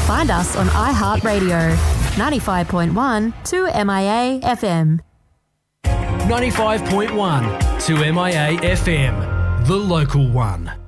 Find us on iHeartRadio, 95.1 2MIA FM. 95.1 2MIA FM, the local one.